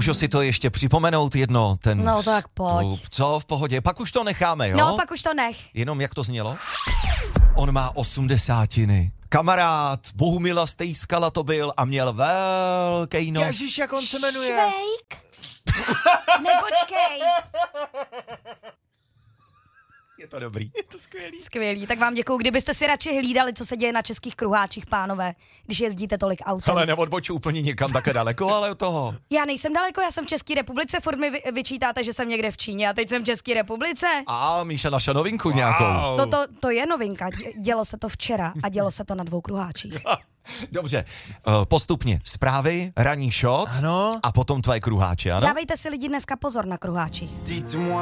Můžu si to ještě připomenout jedno, ten No tak pojď. vstup. Co, v pohodě, pak už to necháme, jo? No, pak už to nech. Jenom jak to znělo? On má 80. Kamarád Bohumila Stejskala to byl a měl velký nos. Ježíš, jak on se jmenuje? Švejk? Nepočkej. Je to dobrý. Je to skvělý. Skvělý, tak vám děkuju. Kdybyste si radši hlídali, co se děje na českých kruháčích, pánové, když jezdíte tolik autem. Ale neodboču úplně někam také daleko, ale od toho. Já nejsem daleko, já jsem v České republice, furt mi vyčítáte, že jsem někde v Číně a teď jsem v České republice. A Míša našla novinku nějakou. No to je novinka, dělo se to včera a dělo se to na 2 kruháčích. Dobře, postupně zprávy, ranní shot Ano. a potom tvoje kruháče, ano? Dávejte si lidi dneska pozor na kruháčích.